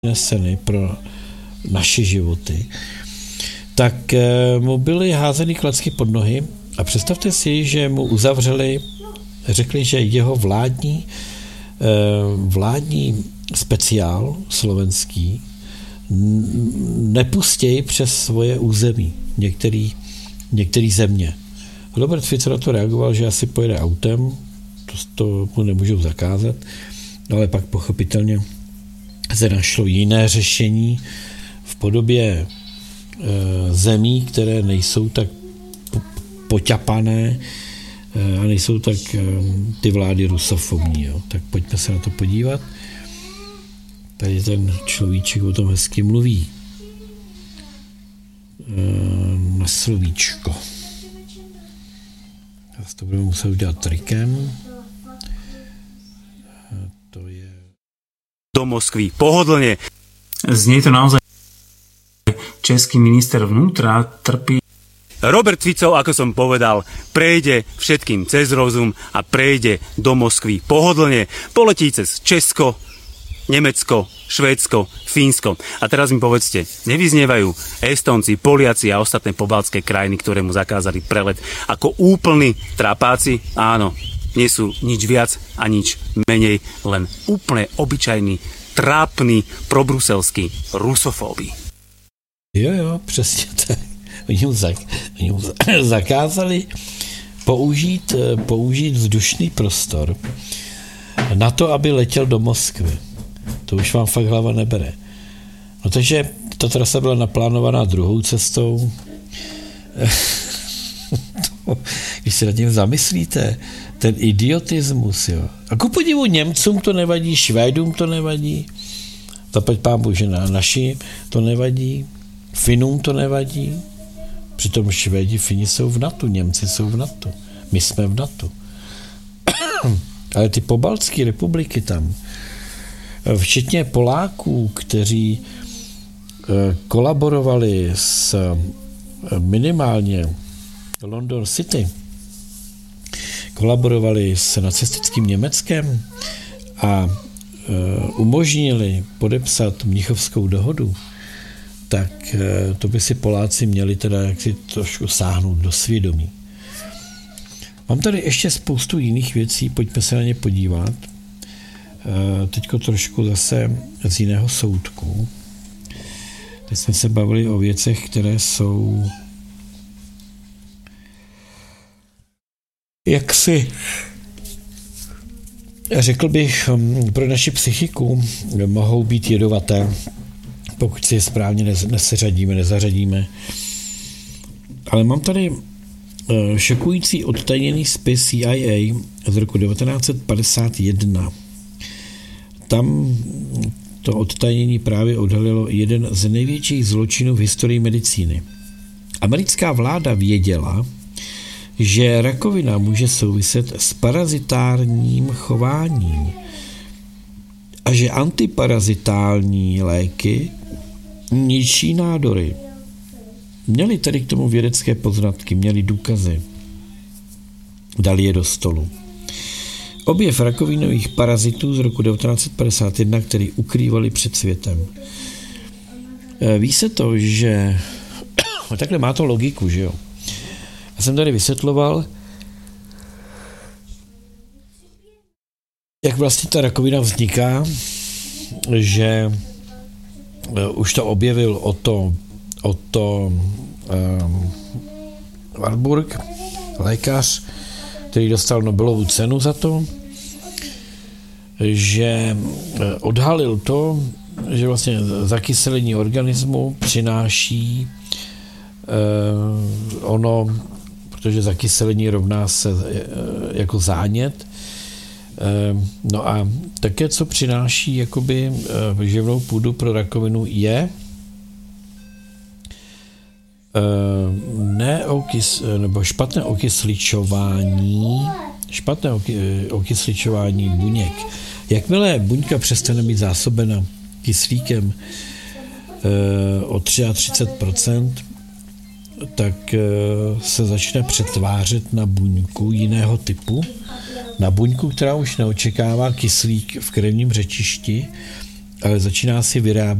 neseny pro naše životy, tak mu byly házeny klacky pod nohy a představte si, že mu uzavřeli, řekli, že jeho vládní speciál slovenský nepustějí přes svoje území některé země. Robert Fico na to reagoval, že asi pojede autem, to mu nemůžou zakázat, ale pak pochopitelně se našlo jiné řešení v podobě zemí, které nejsou tak poťapané a nejsou tak ty vlády rusofobní. Jo. Tak pojďme se na to podívat. Tady ten človíček o tom hezky mluví. Na slovíčko. Teraz to budeme muset udělat trikem. To je... Do Moskvy pohodlne. Znie to naozaj. Český minister vnútra trpí. Robert Fico, ako som povedal, prejde všetkým cez rozum a prejde do Moskvy pohodlne. Poletí cez Česko, Nemecko, Švédsko, Fínsko. A teraz mi povedzte, nevyznievajú Estonci, Poliaci a ostatné pobaltské krajiny, ktoré mu zakázali prelet, ako úplní trapáci? Áno, nie sú nič viac a nič menej, len úplne obyčajní, trápni, probruselskí rusofóby. Jo, přesně tak. Oni mu zakázali použít vzdušný prostor na to, aby letěl do Moskvy. To už vám fakt hlava nebere. No takže ta trasa byla naplánovaná druhou cestou. Když se nad tím zamyslíte, ten idiotismus, jo. A ku podivu Němcům to nevadí, Švédům to nevadí, zaplať pánbůh, že naši to nevadí, Finům to nevadí, přitom Švédi, Fini jsou v NATO, Němci jsou v NATO, my jsme v NATO. Ale ty pobaltské republiky tam, včetně Poláků, kteří kolaborovali s minimálně London City, kolaborovali s nacistickým Německem a umožnili podepsat Mnichovskou dohodu, tak to by si Poláci měli teda jaksi trošku sáhnout do svědomí. Mám tady ještě spoustu jiných věcí, pojďme se na ně podívat. Teďko trošku zase z jiného soudku. Teď jsme se bavili o věcech, které jsou jaksi, řekl bych, pro naši psychiku mohou být jedovaté, pokud si je správně nezařadíme. Ale mám tady šokující odtajněný spis CIA z roku 1951. Tam to odtajnění právě odhalilo jeden z největších zločinů v historii medicíny. Americká vláda věděla, že rakovina může souviset s parazitárním chováním a že antiparazitální léky ničí nádory. Měli tedy k tomu vědecké poznatky, měli důkazy. Dali je do stolu. Objev rakovinových parazitů z roku 1951, který ukrývali před světem. Ví se to, že takhle má to logiku, že jo? Já jsem tady vysvětloval, jak vlastně ta rakovina vzniká, že už to objevil Otto Warburg, lékař, který dostal Nobelovu cenu za to, že odhalil to, že vlastně zakyselení organismu přináší protože zakyselení rovná se jako zánět. No a také, co přináší jakoby živnou půdu pro rakovinu, je špatné okysličování buněk. Jakmile buňka přestane být zásobena kyslíkem o 33%, tak se začne přetvářet na buňku jiného typu, na buňku, která už neočekává kyslík v krevním řečišti, ale začíná si vyrábět